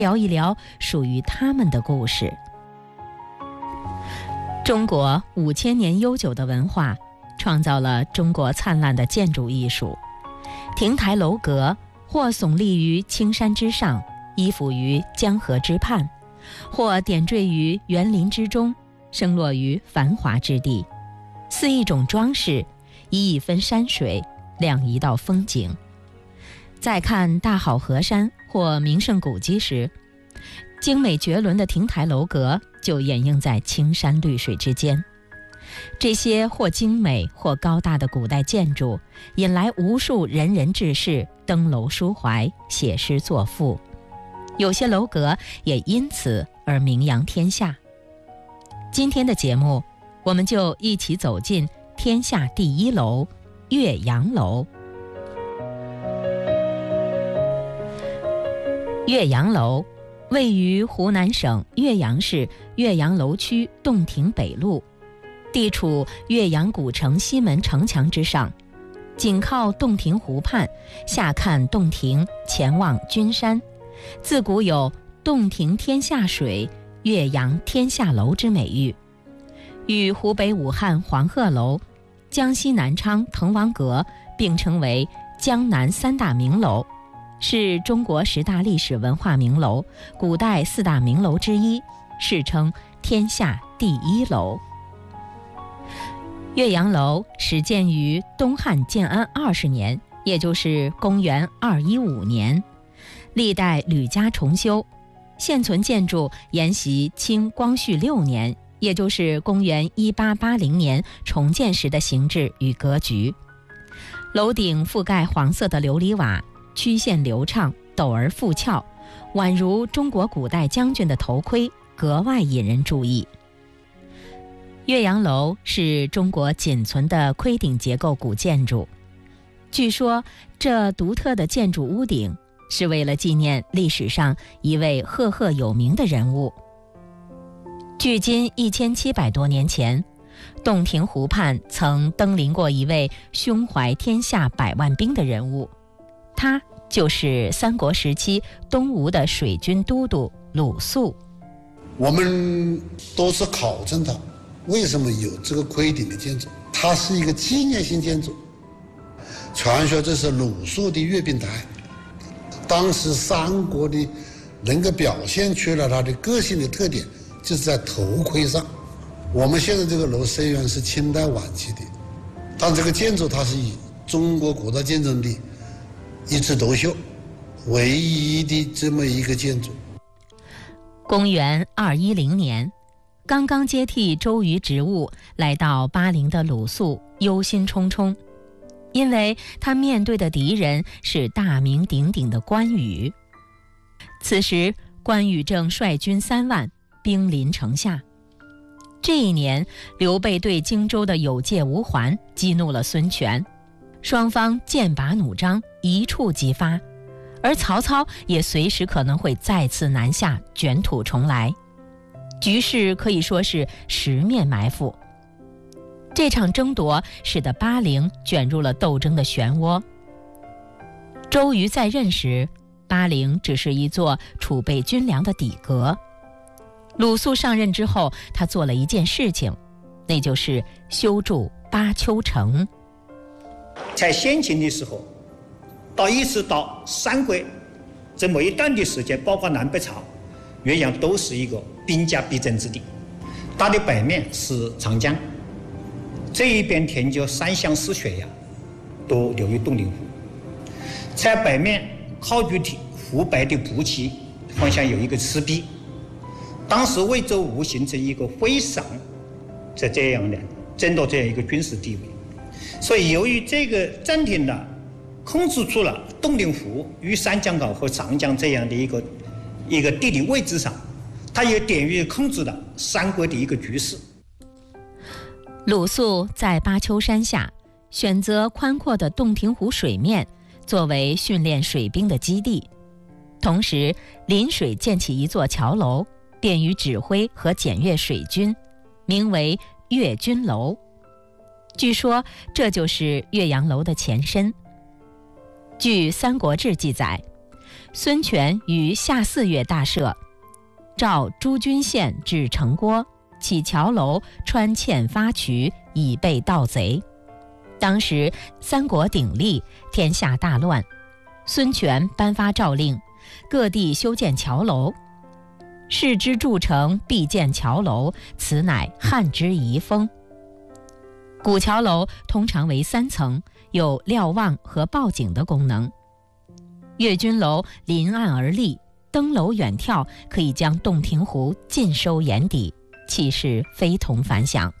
聊一聊属于他们的故事。中国5000年悠久的文化，创造了中国灿烂的建筑艺术。亭台楼阁或耸立于青山之上，依附于江河之畔，或点缀于园林之中，生落于繁华之地，似一种装饰，一分山水，亮一道风景。在看大好河山或名胜古迹时，精美绝伦的亭台楼阁就掩映在青山绿水之间。这些或精美或高大的古代建筑，引来无数仁人志士登楼抒怀，写诗作赋。有些楼阁也因此而名扬天下。今天的节目，我们就一起走进天下第一楼——岳阳楼。岳阳楼位于湖南省岳阳市岳阳楼区洞庭北路，地处岳阳古城西门城墙之上，紧靠洞庭湖畔，下看洞庭，前望君山。自古有洞庭天下水，岳阳天下楼之美誉，与湖北武汉黄鹤楼、江西南昌滕王阁并称为江南3大名楼，是中国10大历史文化名楼、古代4大名楼之一，世称天下第一楼。岳阳楼始建于东汉建安20年，也就是公元215年，历代屡加重修，现存建筑沿袭清光绪6年，也就是公元1880年重建时的形制与格局。楼顶覆盖黄色的琉璃瓦，曲线流畅，陡而复峭，宛如中国古代将军的头盔，格外引人注意。岳阳楼是中国仅存的盔顶结构古建筑，据说这独特的建筑屋顶是为了纪念历史上一位赫赫有名的人物。距今1700多年前，洞庭湖畔曾登临过一位胸怀天下100万兵的人物，他就是三国时期东吴的水军都督鲁肃。 我们都是考证他为什么有这个盔顶的建筑，它是一个纪念性建筑。传说这是鲁肃的阅兵台，当时三国的能够表现出来他的个性的特点，就是在头盔上。我们现在这个楼虽然是清代晚期的，但这个建筑它是以中国古代建筑的一枝独秀，唯一的这么一个建筑。 公元210年，刚刚接替周瑜职务来到巴陵的鲁肃忧心忡忡，因为他面对的敌人是大名鼎鼎的关羽。此时关羽正率军3万兵临城下。这一年，刘备对荆州的有界吴环激怒了孙权，双方剑拔弩张，一触即发，而曹操也随时可能会再次南下，卷土重来。局势可以说是十面埋伏。这场争夺使得巴陵卷入了斗争的漩涡。周瑜在任时，巴陵只是一座储备军粮的底阁。鲁肃上任之后，他做了一件事情，那就是修筑巴丘城。 在先秦的时候，一直到三国这么一段的时间，包括南北朝，岳阳都是一个兵家必争之地。它的北面是长江，这一边填就3湘4水呀，都流于洞庭湖。在北面靠近湖北的蒲圻方向有一个赤壁，当时魏周吴形成一个非常这样的争夺这样一个军事地位。所以由于这个暂停了，控制住了洞庭湖与三江口和长江这样的一个地理位置上，它也典约控制了三国的一个局势。 鲁肃在巴丘山下选择宽阔的洞庭湖水面作为训练水兵的基地，同时临水建起一座桥楼，便于指挥和检阅水军，名为岳军楼。据说这就是岳阳楼的前身。据《三国志》记载， 孙权于夏4月大赦，召诸军县至城郭，起桥楼，穿堑发渠，以备盗贼。当时三国鼎立，天下大乱，孙权颁发诏令，各地修建桥楼。士之筑城，必建桥楼，此乃汉之遗风。古桥楼通常为3层，有瞭望和报警的功能。阅军楼临岸而立，登楼远眺，可以将洞庭湖尽收眼底，气势非同凡响。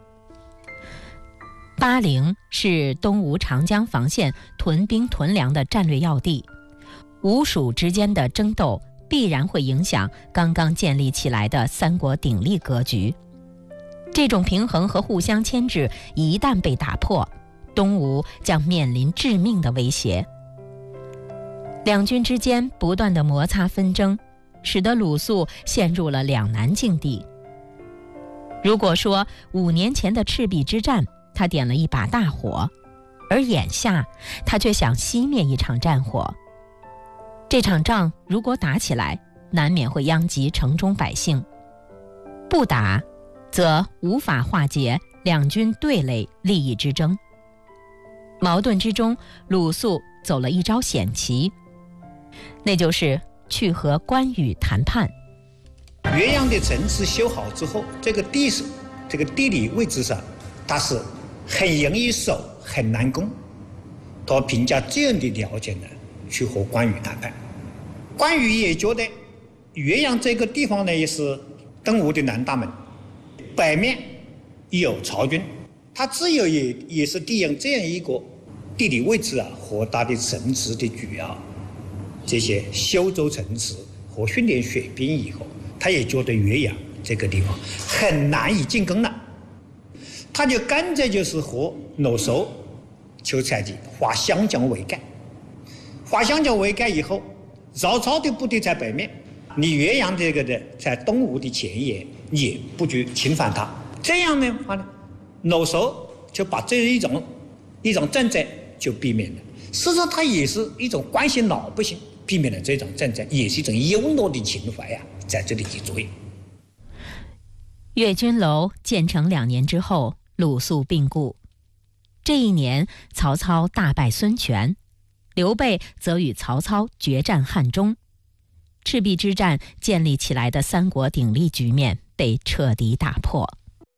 巴陵是东吴长江防线屯兵屯粮的战略要地，吴蜀之间的争斗必然会影响刚刚建立起来的三国鼎立格局。这种平衡和互相牵制一旦被打破，东吴将面临致命的威胁。两军之间不断的摩擦纷争，使得鲁肃陷入了两难境地。如果说5年前的赤壁之战他点了一把大火，而眼下他却想熄灭一场战火，这场仗如果打起来，难免会殃及城中百姓；不打，则无法化解两军对垒利益之争。矛盾之中，鲁肃走了一招险棋，那就是去和关羽谈判。 岳阳的城池修好之后，这个地理位置上，它是很容易守，很难攻。他凭借这样的条件呢，去和关羽谈判。关羽也觉得岳阳这个地方呢，也是东吴的南大门，北面有曹军，他只有也是利用这样一个地理位置和他的城池的主要这些修筑城池和训练水兵以后，他也觉得岳阳这个地方很难以进攻了，他就干脆就是和鲁肃、邱采集划湘江为界。划湘江为界以后，曹操的部队在北面，你岳阳这个的在东吴的前沿，也不去侵犯他。这样的话呢，鲁肃就把这一种战争就避免了。事实上，它也是一种关心老百姓，避免了这种战争，也是一种幽默的情怀在这里起作用。 阅军楼建成2年之后，鲁肃病故。这一年，曹操大败孙权，刘备则与曹操决战汉中。赤壁之战建立起来的三国鼎立局面被彻底打破。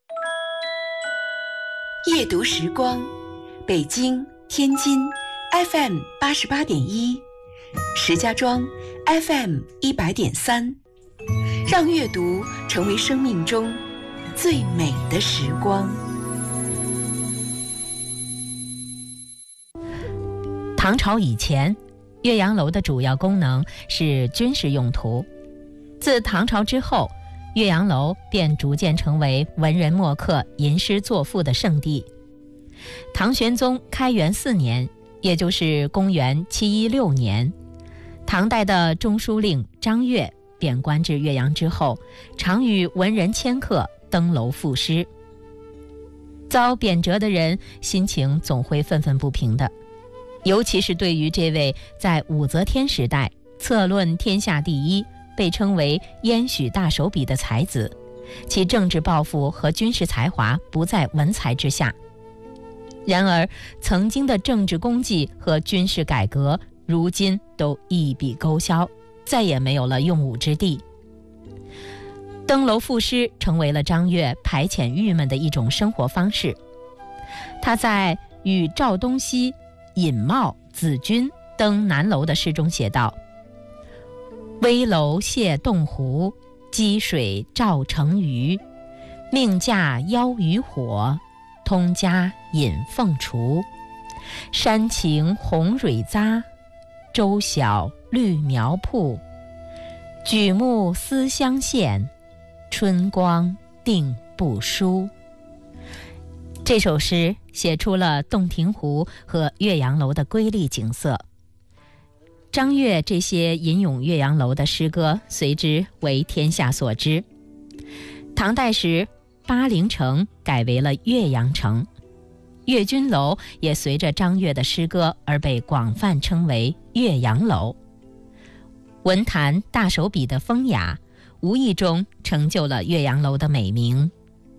夜读时光，北京、天津 FM 88.1，石家庄 FM 100.3，让阅读成为生命中最美的时光。 唐朝以前，岳阳楼的主要功能是军事用途。自唐朝之后，岳阳楼便逐渐成为文人墨客吟诗作赋的圣地。唐玄宗开元4年，也就是公元716年，唐代的中书令张悦贬官至岳阳之后，常与文人迁客登楼赋诗。遭贬谪的人心情总会愤愤不平的，尤其是对于这位在武则天时代策论天下第一，被称为燕许大手笔的才子，其政治抱负和军事才华不在文才之下。然而曾经的政治功绩和军事改革，如今都一笔勾销，再也没有了用武之地。登楼赋诗成为了张悦排遣郁闷的一种生活方式。他在与赵东锡、尹茂、子君登南楼的诗中写道：危楼谢洞湖，积水照成鱼，命驾邀渔火，通家引凤雏。山晴红蕊匝，洲小绿苗铺。举目思乡县，春光定不输。这首诗写出了洞庭湖和岳阳楼的瑰丽景色。张悦这些吟咏岳阳楼的诗歌随之为天下所知。唐代时，巴陵城改为了岳阳城，岳军楼也随着张悦的诗歌而被广泛称为岳阳楼。 文坛大手笔的风雅，无意中成就了岳阳楼的美名。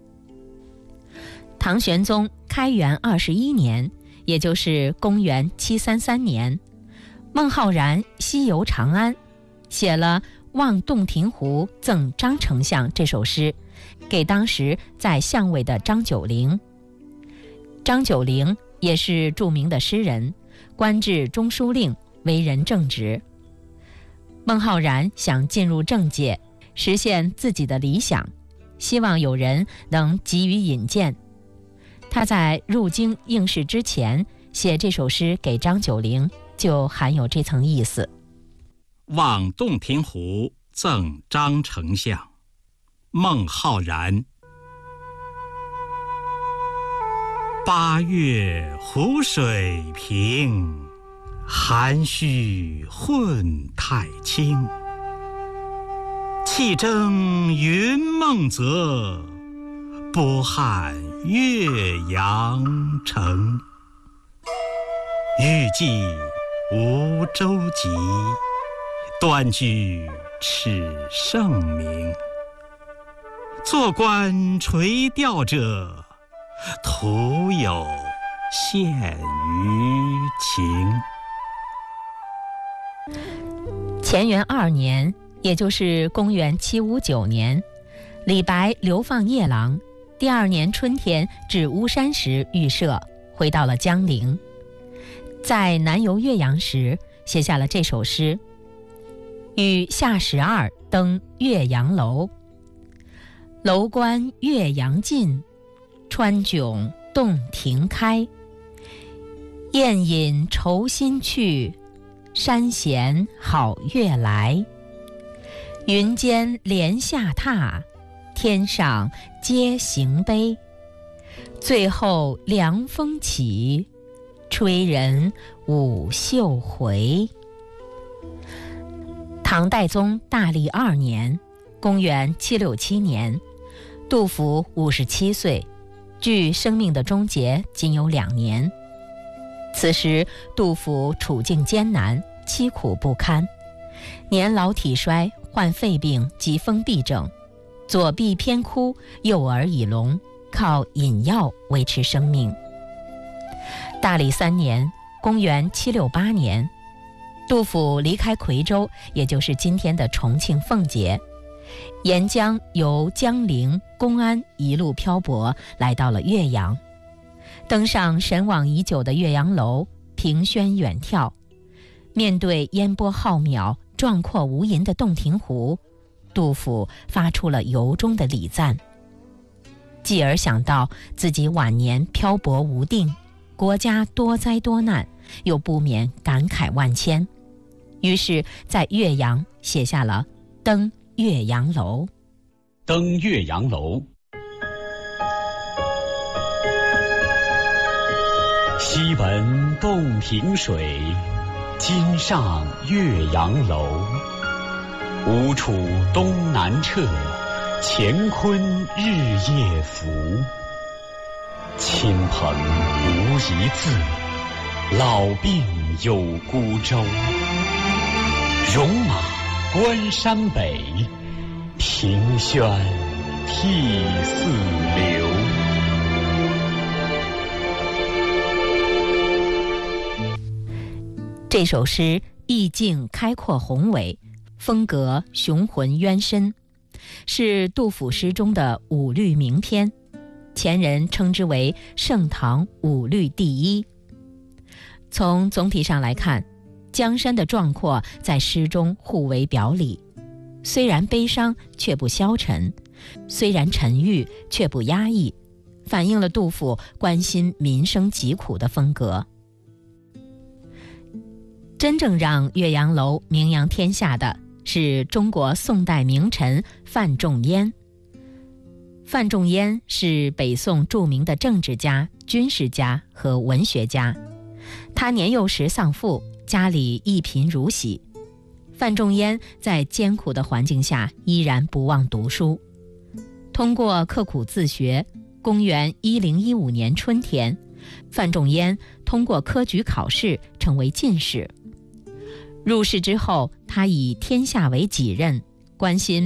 唐玄宗开元21年，也就是公元733年，孟浩然西游长安，写了《望洞庭湖赠张丞相》这首诗，给当时在相位的张九龄。张九龄也是著名的诗人，官至中书令，为人正直。孟浩然想进入政界，实现自己的理想，希望有人能给予引荐。他在入京应试之前写这首诗给张九龄，就含有这层意思。 望洞庭湖赠张丞相，孟浩然。8月湖水平，涵虚混太清。气蒸云梦泽，波撼岳阳城。欲济无舟楫，端居耻圣明。坐观垂钓者，徒有羡鱼情。 乾元2年，也就是公元759年，李白流放夜郎，第2年春天至巫山时预设，回到了江陵。在南游岳阳时，写下了这首诗：与夏12登岳阳楼，楼观岳阳尽，川迥洞庭开。宴饮酬新去，山闲好月来。云间莲下榻，天上皆行悲。最后凉风起，吹人舞袖回。唐代宗大历2年，公元767年，杜甫57岁，距生命的终结仅有2年。此时杜甫处境艰难，凄苦不堪，年老体衰，患肺病及封闭症，左臂偏枯，右耳已聋，靠饮药维持生命。大历3年，公元768年，杜甫离开夔州，也就是今天的重庆奉节，沿江由江陵、公安一路漂泊，来到了岳阳，登上神往已久的岳阳楼，凭轩远眺。面对烟波浩渺、壮阔无垠的洞庭湖，杜甫发出了由衷的礼赞。继而想到自己晚年漂泊无定，国家多灾多难，又不免感慨万千，于是在岳阳写下了《登岳阳楼》。 登岳阳楼，西闻洞庭水，今上岳阳楼。吴楚东南坼，乾坤日夜浮。亲朋无一字，老病有孤舟。戎马关山北，凭轩涕泗流。 这首诗意境开阔宏伟，风格雄浑渊深，是杜甫诗中的五律名篇，前人称之为盛唐五律第一。从总体上来看，江山的壮阔在诗中互为表里，虽然悲伤却不消沉，虽然沉郁却不压抑，反映了杜甫关心民生疾苦的风格。真正让岳阳楼名扬天下的是中国宋代名臣范仲淹。范仲淹是北宋著名的政治家、军事家和文学家。他年幼时丧父，家里一贫如洗。范仲淹在艰苦的环境下依然不忘读书。通过刻苦自学，公元1015年春天，范仲淹通过科举考试成为进士。 入仕之后，他以天下为己任，关心